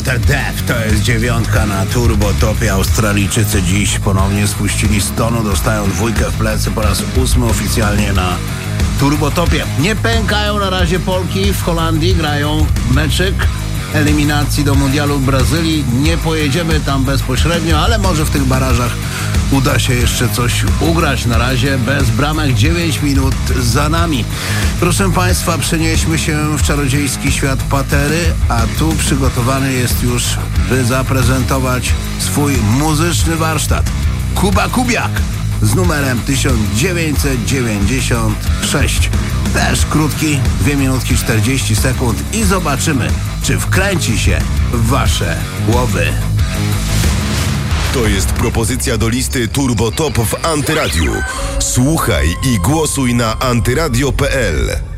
Dr. Death to jest 9 na Turbo Topie. Australijczycy dziś ponownie spuścili z tonu, dostają 2 w plecy po raz 8 oficjalnie na Turbo Topie. Nie pękają na razie Polki w Holandii, grają meczyk eliminacji do mundialu w Brazylii. Nie pojedziemy tam bezpośrednio, ale może w tych barażach uda się jeszcze coś ugrać. Na razie bez bramek, 9 minut za nami. Proszę Państwa, przenieśmy się w czarodziejski świat patery, a tu przygotowany jest już, by zaprezentować swój muzyczny warsztat Kuba Kubiak z numerem 1996. Też krótki, 2 minutki 40 sekund i zobaczymy, czy wkręci się w Wasze głowy. To jest propozycja do listy Turbo Top w Antyradiu. Słuchaj i głosuj na antyradio.pl.